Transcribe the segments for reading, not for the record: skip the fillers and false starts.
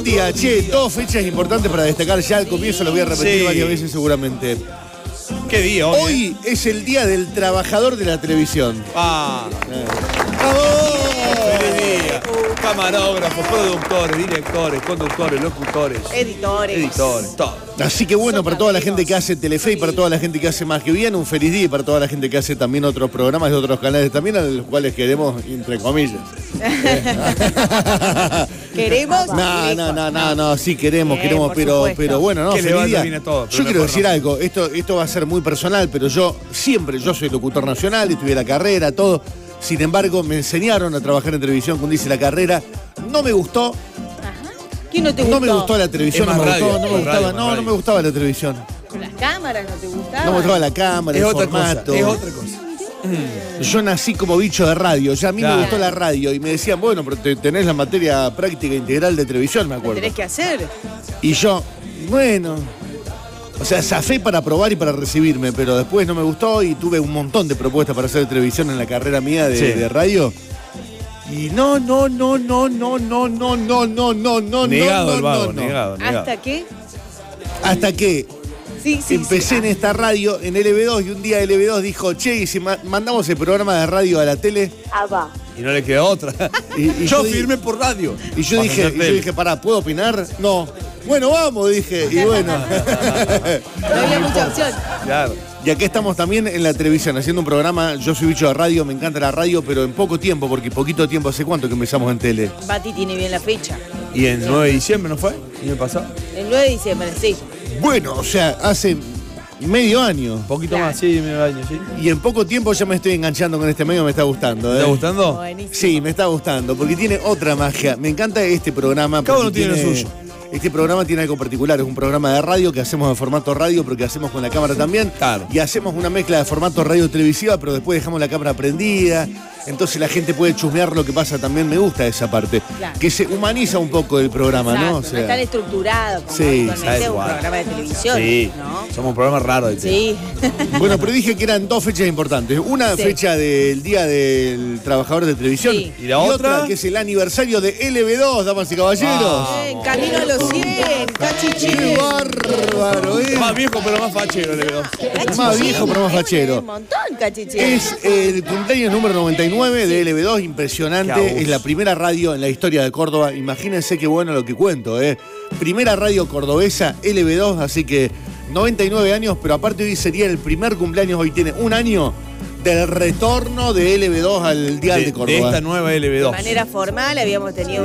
Día, che, dos fechas importantes para destacar ya al comienzo, lo voy a repetir varias veces seguramente. ¿Qué día hoy? Hoy es el día del trabajador de la televisión. ¡Bravo! ¡Feliz día! Camarógrafos, productores, directores, conductores, locutores, editores, todo. Así que bueno, para toda la gente que hace Telefe y para toda la gente que hace Más que Bien, un feliz día, y para toda la gente que hace también otros programas de otros canales también, a los cuales queremos, entre comillas. ¿Queremos? No, sí queremos, pero bueno, no, que feliz día. Todo, yo quiero decir algo, esto va a ser muy personal, pero yo soy locutor nacional, estudié la carrera, todo. Sin embargo, me enseñaron a trabajar en televisión cuando hice la carrera. No me gustó. Ajá. ¿Qué no te gustó? No me gustó la televisión, no me gustaba la televisión. ¿Con las cámaras no te gustaban? No me gustaba la cámara, el formato. Es otra cosa. Yo nací como bicho de radio, ya a mí me gustó la radio y me decían, bueno, pero tenés la materia práctica integral de televisión, me acuerdo. ¿Qué tenés que hacer? Y yo, bueno, o sea, zafé para probar y para recibirme, pero después no me gustó y tuve un montón de propuestas para hacer televisión en la carrera mía de radio. Y no. Negado el vago, negado. ¿Hasta qué? Empecé en esta radio, en LB2, y un día LB2 dijo, che, ¿y si mandamos el programa de radio a la tele? Va. Y no le queda otra. Y yo firmé por radio. Y yo dije, pará, ¿puedo opinar? No. Bueno, vamos, dije. Y bueno. No había mucha opción. Claro. Y acá estamos también en la televisión, haciendo un programa. Yo soy bicho de radio, me encanta la radio, pero en poco tiempo, porque poquito tiempo, ¿hace cuánto que empezamos en tele? Bati tiene bien la fecha. ¿Y el 9 de diciembre no fue? ¿Y me pasó? El 9 de diciembre, sí. Bueno, o sea, hace medio año. Un poquito más, sí, medio año, sí. Y en poco tiempo ya me estoy enganchando con este medio, me está gustando. ¿Te está gustando? Buenísimo. Sí, me está gustando, porque tiene otra magia. Me encanta este programa. Cada uno tiene lo suyo. Este programa tiene algo particular, es un programa de radio que hacemos en formato radio, pero que hacemos con la cámara también. Claro. Y hacemos una mezcla de formato radio-televisiva, pero después dejamos la cámara prendida. Entonces la gente puede chusmear lo que pasa también. Me gusta esa parte. Claro. Que se humaniza un poco el programa, Exacto, ¿no? no es tan estructurado como habitualmente un programa de televisión. Sí, ¿no? somos un programa raro de tele. Sí. Bueno, pero dije que eran dos fechas importantes. Una fecha del Día del Trabajador de Televisión. Sí. ¿Y la otra? Que es el aniversario de LB2, damas y caballeros. Camino a los 100, cachichín. ¡Qué bárbaro, Más viejo, pero más fachero, le veo. Más viejo, pero más fachero. Un montón, cachichín. Es el cumpleaños número 99 de LB2, impresionante. Es la primera radio en la historia de Córdoba. Imagínense qué bueno lo que cuento, ¿eh? Primera radio cordobesa, LB2, así que 99 años, pero aparte hoy sería el primer cumpleaños, hoy tiene un año del retorno de LB2 al Dial de Córdoba. De esta nueva LB2. De manera formal habíamos tenido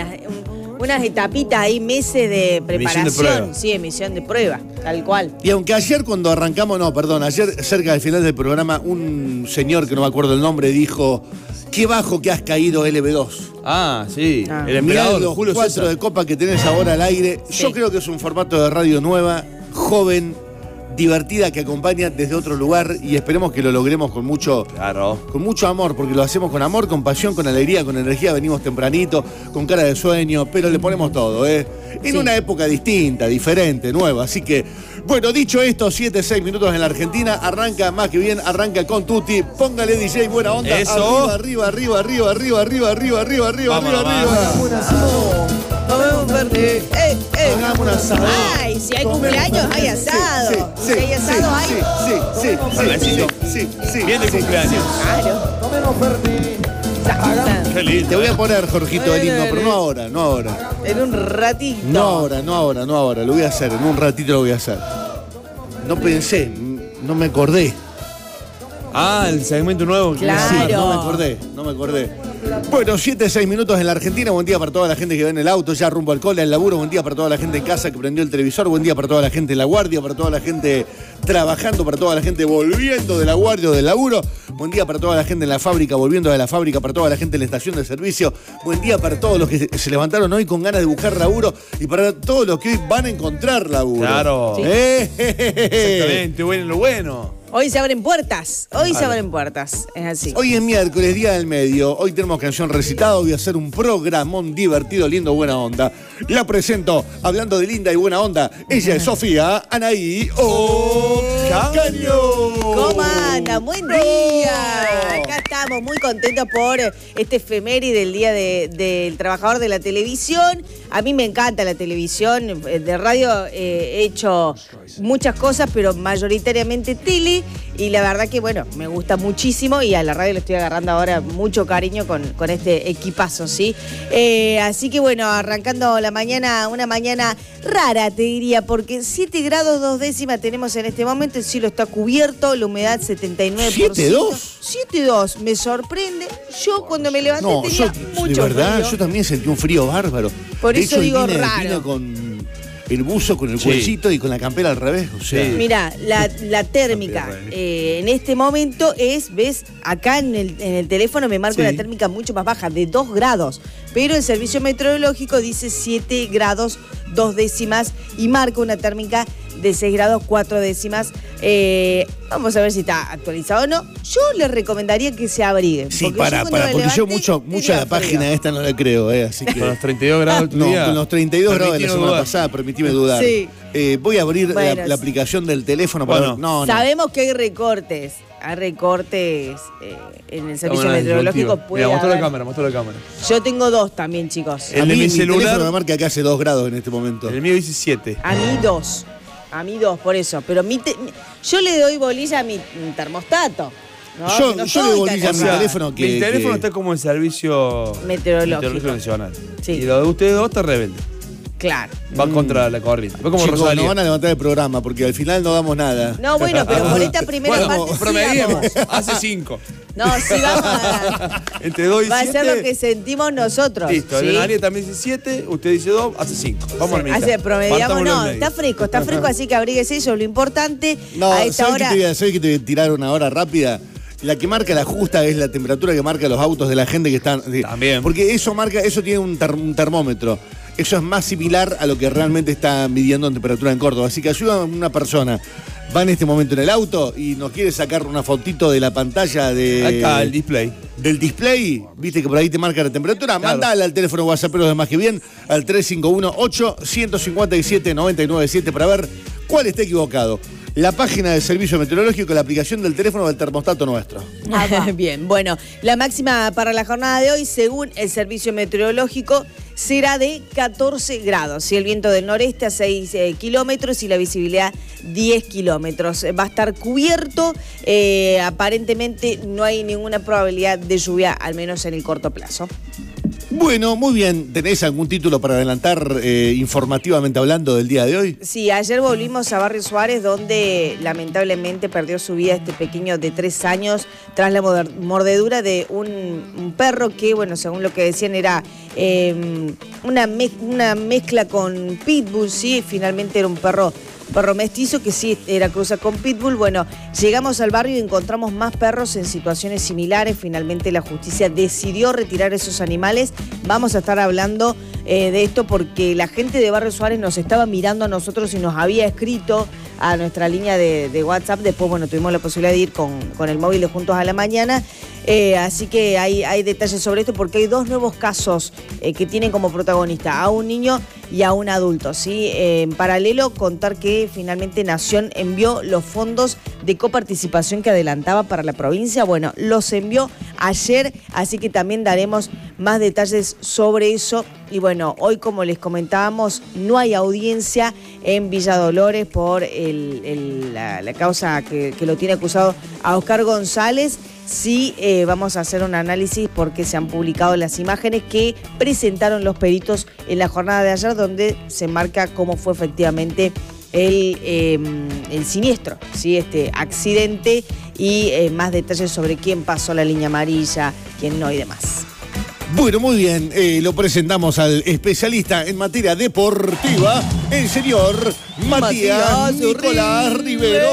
unas etapitas ahí, meses de preparación. Emisión de prueba. Sí, emisión de prueba, tal cual. Y aunque ayer cuando arrancamos, ayer cerca del final del programa, un señor que no me acuerdo el nombre dijo, qué bajo que has caído LB2. Ah, sí. El Mirá emperador, los Julio 4 César. de copa que tenés ahora al aire. Sí. Yo creo que es un formato de radio nueva, joven, divertida, que acompaña desde otro lugar y esperemos que lo logremos con mucho amor, porque lo hacemos con amor, con pasión, con alegría, con energía. Venimos tempranito, con cara de sueño, pero le ponemos todo, ¿eh? En una época distinta, diferente, nueva. Así que, bueno, dicho esto, 7-6 minutos en la Argentina. Arranca Más que Bien, arranca con Tuti. Póngale DJ, buena onda. Eso. Arriba. Comemos verde. Hagamos un asado. Ay, si hay cumpleaños, hay asado. Si hay asado, hay. Sí. Bien de cumpleaños. Claro. Qué lindo. Te voy a poner, Jorgito, el himno, pero no ahora. En un ratito. No ahora. Lo voy a hacer, en un ratito lo voy a hacer. No pensé, no me acordé. Ah, el segmento nuevo. Claro. Sí, no me acordé. Bueno, 7-6 minutos en la Argentina. Buen día para toda la gente que va en el auto, ya rumbo al cole, al laburo. Buen día para toda la gente en casa que prendió el televisor. Buen día para toda la gente en la guardia, para toda la gente trabajando, para toda la gente volviendo de la guardia o del laburo. Buen día para toda la gente en la fábrica, volviendo de la fábrica, para toda la gente en la estación de servicio. Buen día para todos los que se levantaron hoy con ganas de buscar laburo y para todos los que hoy van a encontrar laburo. Claro. Sí. Exactamente, bueno, lo bueno. Hoy se abren puertas. Hoy se abren puertas. Es así. Hoy es miércoles, Día del Medio. Hoy tenemos canción recitada. Voy a hacer un programón divertido, lindo, buena onda. La presento, hablando de linda y buena onda. Ella es Sofía Anaí Ocaño. ¿Cómo anda? Buen día. Acá estamos muy contentos por este efeméride del Día del Trabajador de la Televisión. A mí me encanta la televisión. De radio he hecho muchas cosas, pero mayoritariamente tele. Y la verdad que, bueno, me gusta muchísimo y a la radio le estoy agarrando ahora mucho cariño con este equipazo, ¿sí? Así que, bueno, arrancando la mañana, una mañana rara, te diría, porque 7 grados 2 décimas tenemos en este momento, el cielo está cubierto, la humedad 79%. ¿7,2? 7,2, me sorprende. Yo cuando me levanté tenía mucho de verdad, frío. Yo también sentí un frío bárbaro. Por de eso hecho, digo vine raro. Con el buzo, con el cuellito y con la campera al revés. O sea, Mirá, la térmica en este momento es, ves, acá en el teléfono me marca una térmica mucho más baja, de 2 grados. Pero el servicio meteorológico dice 7 grados 2 décimas y marca una térmica de 6 grados 4 décimas. Vamos a ver si está actualizado o no. Yo les recomendaría que se abriguen. Sí, porque yo mucho a la página esta no la creo, así que... Con los 32 grados No, con los 32 grados de la semana pasada, permitime dudar. Sí. Voy a abrir la aplicación del teléfono para ver. Sabemos que hay recortes. Hay recortes en el servicio meteorológico. Mira, mostró la cámara. Yo tengo 2 también, chicos. El de mi celular teléfono me marca que hace 2 grados en este momento. El mío dice 7. A mí 2. A mí 2, por eso. Pero yo le doy bolilla a mi termostato. ¿no? Yo le doy bolilla a mi teléfono que... Mi teléfono está como en servicio meteorológico nacional. Sí. Y lo de ustedes dos está rebelde. Claro. Va contra la corriente. Va como Chicos, Rosalía. no van a levantar el programa porque al final no damos nada. No, bueno, pero por esta primera parte sí promediemos. vamos. Hace 5. No, sí vamos a... Entre 2 y 7. Va a ser lo que sentimos nosotros. Listo, ¿sí? el Daniel también dice 7, usted dice 2, hace 5. Vamos a la mitad. Promediamos, no, está fresco, así que abríguese eso, lo importante. No, a esta hora... ¿sabes qué te voy a tirar una hora rápida? La que marca la justa es la temperatura que marca los autos de la gente que están... También. Porque eso tiene un termómetro. Eso es más similar a lo que realmente está midiendo en temperatura en Córdoba. Así que ayuda a una persona, va en este momento en el auto y nos quiere sacar una fotito de la pantalla de... Acá, el display. Del display, viste que por ahí te marca la temperatura. Claro. Mandala al teléfono WhatsApp, pero más que bien, al 351-8-157-997 para ver cuál está equivocado. La página del servicio meteorológico, la aplicación del teléfono del termostato nuestro. Bien, bueno, la máxima para la jornada de hoy, según el servicio meteorológico, será de 14 grados. Y el viento del noreste a 6 kilómetros y la visibilidad 10 kilómetros. Va a estar cubierto. Aparentemente no hay ninguna probabilidad de lluvia, al menos en el corto plazo. Bueno, muy bien. ¿Tenés algún título para adelantar informativamente hablando del día de hoy? Sí, ayer volvimos a Barrio Suárez, donde lamentablemente perdió su vida este pequeño de 3 años tras la mordedura de un perro que, bueno, según lo que decían era una mezcla con pitbull, sí, finalmente era un perro mestizo que sí era cruza con pitbull. Bueno, llegamos al barrio y encontramos más perros en situaciones similares. Finalmente la justicia decidió retirar esos animales. Vamos a estar hablando de esto porque la gente de Barrio Suárez nos estaba mirando a nosotros y nos había escrito a nuestra línea de WhatsApp. Después, bueno, tuvimos la posibilidad de ir con el móvil de Juntos a la Mañana. Así que hay detalles sobre esto porque hay 2 nuevos casos que tienen como protagonista a un niño y a un adulto, ¿sí? En paralelo, contar que finalmente Nación envió los fondos de coparticipación que adelantaba para la provincia. Bueno, los envió ayer, así que también daremos más detalles sobre eso. Y bueno, hoy, como les comentábamos, no hay audiencia en Villa Dolores por la causa que lo tiene acusado a Oscar González. Sí, vamos a hacer un análisis porque se han publicado las imágenes que presentaron los peritos en la jornada de ayer, donde se marca cómo fue efectivamente el siniestro, ¿sí? Este accidente y más detalles sobre quién pasó la línea amarilla, quién no y demás. Bueno, muy bien, lo presentamos al especialista en materia deportiva, el señor Matías Nicolás Rivero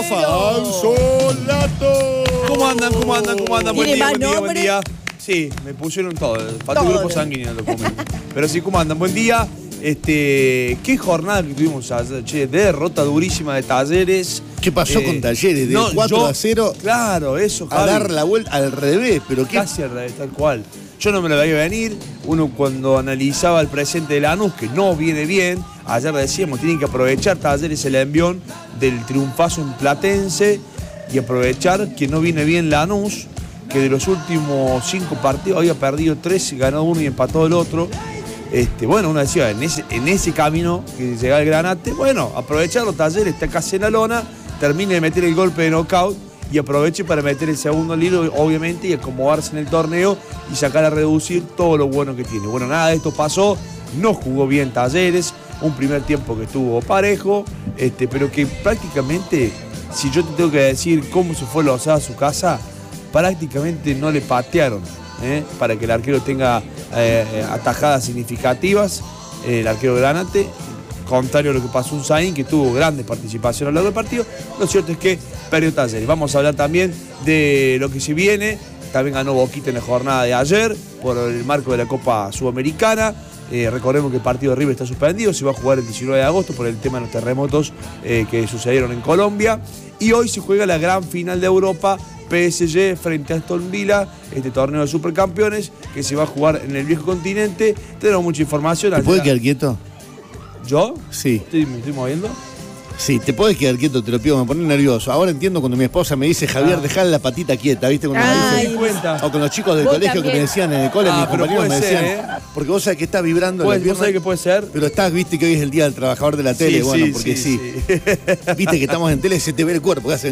Falsolato. ¿Cómo andan? Buen día. Sí, me pusieron todo. Falta el grupo sanguíneo en el documento. Pero sí, ¿cómo andan? Buen día. Qué jornada que tuvimos ayer, che, derrota durísima de Talleres. ¿Qué pasó con Talleres? De 4-0 claro, eso, a dar la vuelta al revés, pero qué. Casi al revés, tal cual. Yo no me lo veía venir. Uno cuando analizaba el presente de Lanús, que no viene bien, ayer decíamos, tienen que aprovechar Talleres el envión del triunfazo en Platense y aprovechar que no viene bien Lanús, que de los últimos 5 partidos había perdido 3, ganó 1 y empató el otro. Bueno, uno decía, en ese camino que llega el Granate, bueno, aprovecharlo, Talleres está casi en la lona, termine de meter el golpe de knockout y aproveche para meter el segundo hilo, obviamente, y acomodarse en el torneo y sacar a reducir todo lo bueno que tiene. Bueno, nada de esto pasó, no jugó bien Talleres, un primer tiempo que estuvo parejo, pero que prácticamente, si yo te tengo que decir cómo se fue Lozada a su casa, prácticamente no le patearon, para que el arquero tenga atajadas significativas, el arquero Granate, contrario a lo que pasó un Zain, que tuvo grande participación a lo largo del partido. Lo cierto es que perdió Talleres. Vamos a hablar también de lo que se viene. También ganó Boquita en la jornada de ayer por el marco de la Copa Sudamericana. Recordemos que el partido de River está suspendido, se va a jugar el 19 de agosto por el tema de los terremotos que sucedieron en Colombia. Y hoy se juega la gran final de Europa, PSG frente a Aston Villa, este torneo de supercampeones que se va a jugar en el viejo continente. Tenemos mucha información. ¿Te puedes quedar quieto? ¿Yo? Sí. ¿Me estoy moviendo? Sí, te puedes quedar quieto, te lo pido, me pone nervioso. Ahora entiendo cuando mi esposa me dice, Javier, dejá la patita quieta, ¿viste? Cuando me dice, o con los chicos del colegio también. Que me decían en el cole, mis compañeros me decían, porque vos sabés que está vibrando la pierna. ¿Vos sabés que puede ser? Pero estás, viste que hoy es el día del trabajador de la tele, bueno, porque sí. Viste que estamos en tele, se te ve el cuerpo, que hace...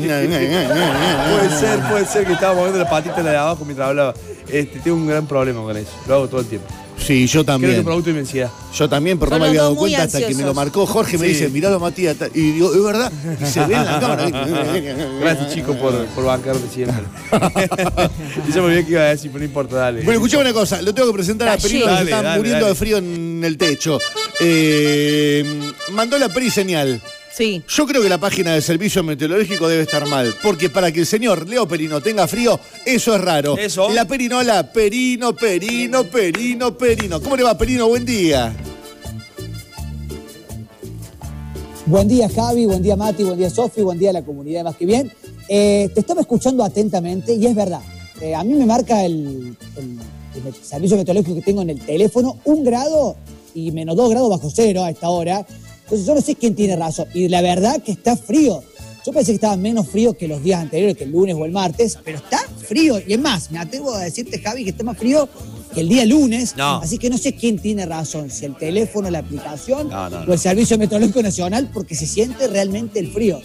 Puede ser que estaba moviendo la patita de abajo mientras hablaba. Tengo un gran problema con eso, lo hago todo el tiempo. Sí, yo también. Creo que producto de inmensidad. Yo también, pero no me había dado cuenta hasta que me lo marcó Jorge. Me dice, miralo Matías. Y digo, es verdad. Y se ve en la cámara. Gracias, chicos, por bancarme siempre. Y yo me olvidé que iba a decir, pero no importa, dale. Bueno, escuchame una cosa. Lo tengo que presentar a Perino, que se está muriendo de frío en el techo. Mandó la periseñal. Sí. Yo creo que la página del servicio meteorológico debe estar mal, porque para que el señor Leo Perino tenga frío, eso es raro. ¿Eso? La perinola, Perino. ¿Cómo le va, Perino? Buen día. Buen día, Javi, buen día, Mati, buen día, Sofi, buen día a la comunidad de Más Que Bien. Te estaba escuchando atentamente y es verdad. A mí me marca el servicio meteorológico que tengo en el teléfono 1 grado y menos 2 grados bajo cero a esta hora. Entonces yo no sé quién tiene razón. Y la verdad que está frío. Yo pensé que estaba menos frío que los días anteriores, que el lunes o el martes, pero está frío. Y es más, me atrevo a decirte, Javi, que está más frío que el día lunes. No. Así que no sé quién tiene razón, si el teléfono, la aplicación o el Servicio Meteorológico Nacional, porque se siente realmente el frío.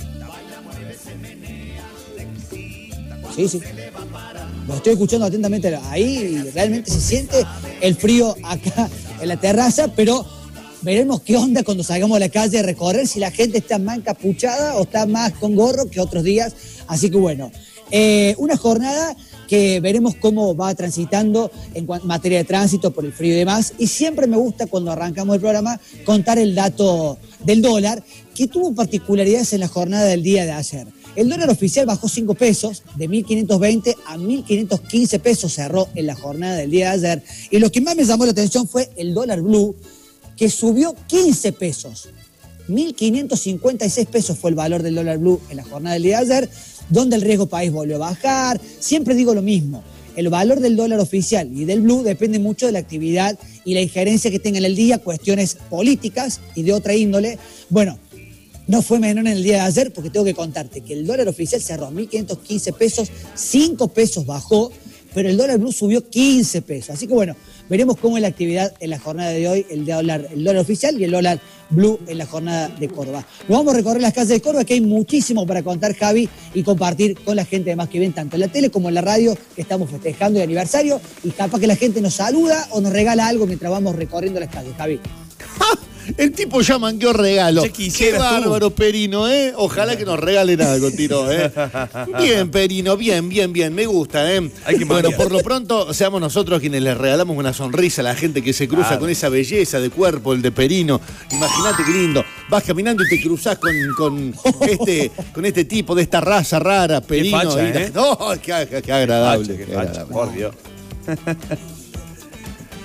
Sí. Lo estoy escuchando atentamente ahí y realmente se siente el frío acá en la terraza, pero... veremos qué onda cuando salgamos a la calle a recorrer, si la gente está más encapuchada o está más con gorro que otros días. Así que bueno, una jornada que veremos cómo va transitando en materia de tránsito por el frío y demás. Y siempre me gusta cuando arrancamos el programa contar el dato del dólar, que tuvo particularidades en la jornada del día de ayer. El dólar oficial bajó 5 pesos, de 1.520 a 1.515 pesos cerró en la jornada del día de ayer. Y lo que más me llamó la atención fue el dólar blue, que subió 15 pesos. 1.556 pesos fue el valor del dólar blue en la jornada del día de ayer, donde el riesgo país volvió a bajar. Siempre digo lo mismo, el valor del dólar oficial y del blue depende mucho de la actividad y la injerencia que tenga en el día, cuestiones políticas y de otra índole. Bueno, no fue menor en el día de ayer, porque tengo que contarte que el dólar oficial cerró a 1.515 pesos, 5 pesos bajó, pero el dólar blue subió 15 pesos. Así que bueno, veremos cómo es la actividad en la jornada de hoy, el dólar oficial y el dólar blue en la jornada de Córdoba. Nos vamos a recorrer las calles de Córdoba, que hay muchísimo para contar, Javi, y compartir con la gente de Más Que Bien, tanto en la tele como en la radio, que estamos festejando el aniversario, y capaz que la gente nos saluda o nos regala algo mientras vamos recorriendo las calles, Javi. El tipo ya manqueó regalo. Qué bárbaro, Perino, ¿eh? Ojalá que nos regalen algo, tiro, ¿eh? Bien, Perino, bien. Me gusta, ¿eh? Bueno, por lo pronto, seamos nosotros quienes les regalamos una sonrisa a la gente que se cruza con esa belleza de cuerpo, el de Perino. Imagínate qué lindo. Vas caminando y te cruzás con este tipo de esta raza rara, Perino. Qué facha, ¿eh? ¡Oh, qué agradable! Qué facha, por Dios.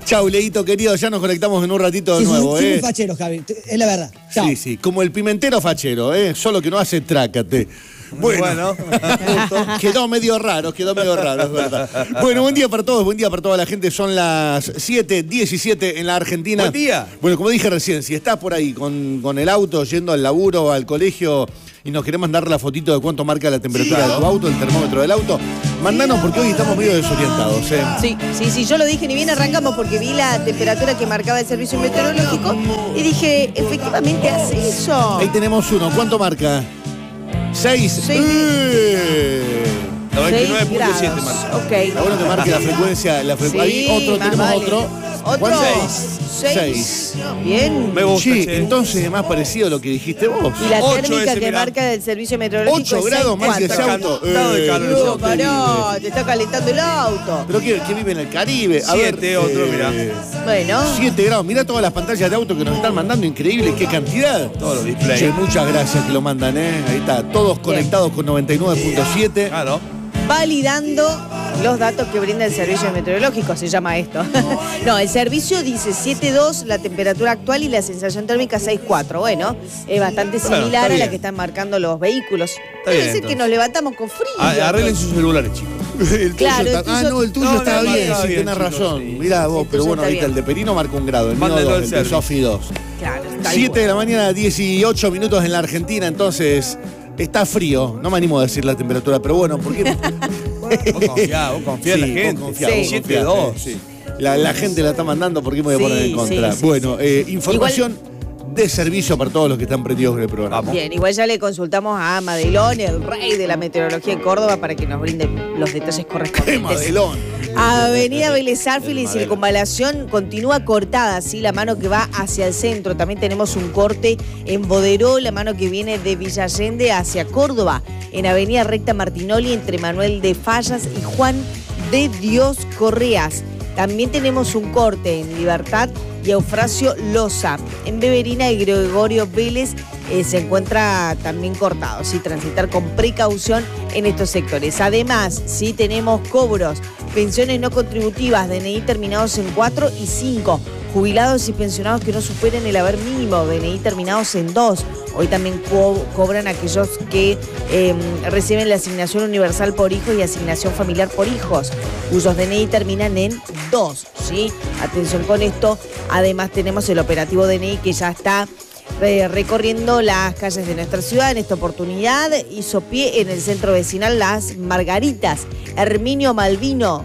Chau, Leito, querido, ya nos conectamos en un ratito de nuevo, Soy muy fachero, Javi, es la verdad. Chao. Sí, como el pimentero fachero, solo que no hace trácate. Bueno. quedó medio raro, es verdad. Bueno, buen día para todos, buen día para toda la gente. Son las 7:17 en la Argentina. Buen día. Bueno, como dije recién, si estás por ahí con el auto yendo al laburo, al colegio y nos querés mandar la fotito de cuánto marca la temperatura de tu auto, el termómetro del auto, mandanos porque hoy estamos medio desorientados. Sí, yo lo dije, ni bien arrancamos porque vi la temperatura que marcaba el servicio meteorológico y dije, efectivamente hace eso. Ahí tenemos uno, ¿cuánto marca? 6. 99.7 marca. Ok. Está bueno que marque la frecuencia. Sí, ahí otro, más tenemos vale. otro. ¿Otro? 6. Bien. Me gusta. Sí, che. entonces es más parecido a lo que dijiste vos. Y la 8 térmica ese, que mirá. marca del servicio meteorológico 8 es grados más que ese 6,4. auto. Cantado de calor ese No, auto. pará, te está calentando el auto. Pero que vive en el Caribe. A 7, ver, otro, mirá. Bueno. 7 grados. Mirá todas las pantallas de auto que nos están mandando. Increíble, qué cantidad. Todos los displays. Che, muchas gracias que lo mandan, Ahí está, todos conectados con 99.7. Claro. Validando los datos que brinda el servicio meteorológico, se llama esto. No, el servicio dice 7,2 la temperatura actual y la sensación térmica 6,4. Bueno, es bastante Bueno, similar está a la bien. que están marcando los vehículos. Está Debe bien, ser que entonces. nos levantamos con frío. Arreglen sus celulares, chicos. El tuyo Claro, está, el tuyo- no, el tuyo No, está no, bien, está sí, bien, tenés chicos, razón. sí. Mirá vos, El pero tuyo bueno, está ahorita bien. el de Perino marca 1 grado, el mío Mándenlo 2, al el de servicio. Sofi 2. Claro, está 7 de bien. la mañana, 18 minutos en la Argentina, entonces está frío. No me animo a decir la temperatura, pero bueno, ¿por qué? Vos confiá en la gente. Vos confiá, vos 7-2. confiá, sí. La gente la está mandando, ¿por qué me voy a poner en Sí, contra? sí, Bueno, información de servicio para todos los que están prendidos en el programa. Vamos. Bien, igual ya le consultamos a Madelón, el rey de la meteorología en Córdoba, para que nos brinde los detalles ¡Qué correspondientes. Madelón! Avenida Vélez Arfiel y Circunvalación continúa cortada, ¿sí? La mano que va hacia el centro. También tenemos un corte en Boderó, la mano que viene de Villa Allende hacia Córdoba. En Avenida Recta Martinoli, entre Manuel de Fallas y Juan de Dios Correas. También tenemos un corte en Libertad y Eufrasio Loza. En Beverina y Gregorio Vélez se encuentra también cortado. ¿Sí? Transitar con precaución en estos sectores. Además, sí tenemos cobros, pensiones no contributivas, DNI terminados en 4 y 5. Jubilados y pensionados que no superen el haber mínimo, DNI terminados en 2. Hoy también cobran aquellos que reciben la asignación universal por hijos y asignación familiar por hijos, cuyos DNI terminan en 2. ¿Sí? Atención con esto. Además tenemos el operativo DNI que ya está recorriendo las calles de nuestra ciudad. En esta oportunidad hizo pie en el centro vecinal Las Margaritas, Herminio Malvino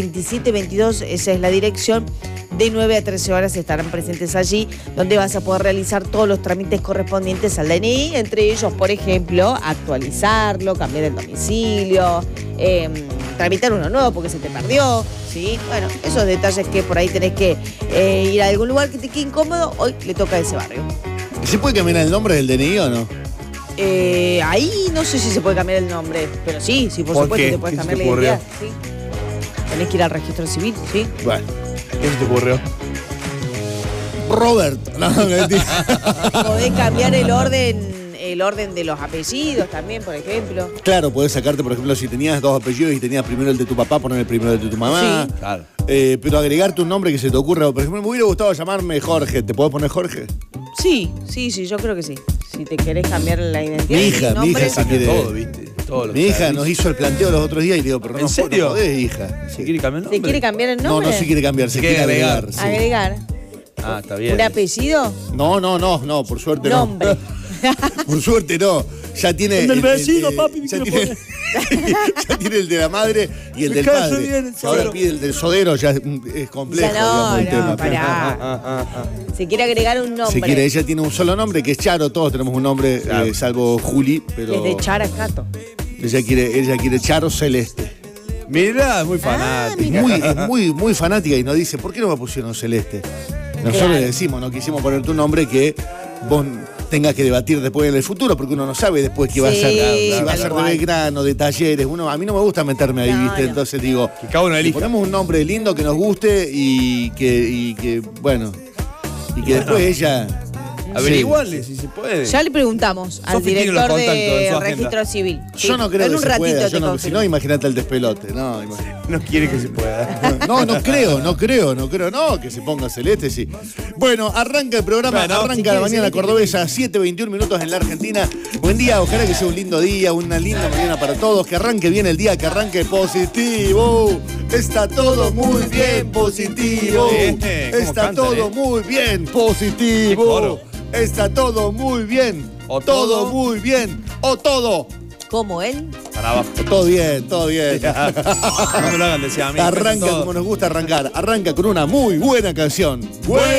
2722, esa es la dirección. De 9 a 13 horas estarán presentes allí, donde vas a poder realizar todos los trámites correspondientes al DNI, entre ellos, por ejemplo, actualizarlo, cambiar el domicilio, tramitar uno nuevo porque se te perdió, ¿sí? Bueno, esos detalles que por ahí tenés que ir a algún lugar que te quede incómodo, hoy le toca a ese barrio. ¿Se puede cambiar el nombre del DNI o no? Ahí no sé si se puede cambiar el nombre, pero sí, por supuesto qué? te puedes ¿Qué se cambiar te la ocurrió? identidad. ¿Sí? Tenés que ir al registro civil, ¿sí? Bueno. ¿Qué se te ocurrió? Robert. No, mentira. Podés cambiar el orden de los apellidos también, por ejemplo. Claro, podés sacarte, por ejemplo, si tenías 2 apellidos y tenías primero el de tu papá, poner el primero el de tu mamá. Sí. Claro. Pero agregarte un nombre que se te ocurra. Por ejemplo, me hubiera gustado llamarme Jorge. ¿Te podés poner Jorge? Sí, yo creo que sí. Si te querés cambiar la identidad. Mi hija, el nombre, sí quiere. Todo, ¿viste? Todo lo Mi que hija sabés. nos hizo el planteo los otros días y le digo, pero ¿En no, serio? no podés, hija. ¿Se quiere cambiar el ¿Se nombre? quiere cambiar el No, nombre? no se quiere cambiar, se quiere agregar. sí. Agregar. Ah, está bien. ¿Un apellido? No, por suerte no. Nombre. Por suerte no. Ya tiene. El del vecino, papi, me ya quiero tiene, ya tiene el de la madre y el Me del cae padre. bien el Ahora sodero. pide el del sodero, ya es complejo, Ya no, digamos, el tema. pará. Se quiere agregar un nombre. Se quiere, ella tiene un solo nombre que es Charo, todos tenemos un nombre, Claro. salvo Juli, pero Es de Chara Cato. ella quiere Charo Celeste. Mirá, muy fanática. Muy fanática y nos dice, ¿por qué no me pusieron Celeste? Nosotros Claro. le decimos, no quisimos poner tu nombre que vos tengas que debatir después en el futuro, porque uno no sabe después qué va a Sí, ser. Si va a tal ser de cual. Belgrano, de Talleres. A mí no me gusta meterme ahí, No, ¿viste? no. Entonces digo, Que cada uno le elija. ponemos un nombre lindo que nos guste y que después ella... Averiguarle si se puede. Ya le preguntamos al Sofi tiene los director contactos en su de agenda. registro civil. Yo no creo en que un se ratito pueda, te si no, confirmo. imagínate el despelote. No, imagínate. No quiere que se pueda. No creo, que se ponga celeste, sí. Bueno, arranca el programa, arranca la mañana cordobesa, 7:21 minutos en la Argentina. Buen día, ojalá que sea un lindo día, una linda mañana para todos, que arranque bien el día, que arranque positivo. Está todo muy bien, positivo. Está todo muy bien, positivo. Está todo muy bien, o todo muy bien, o todo. ¿Como él? Para abajo. Todo bien. No me lo hagan, decía a mí. Arranca como nos gusta arrancar. Arranca con una muy buena canción.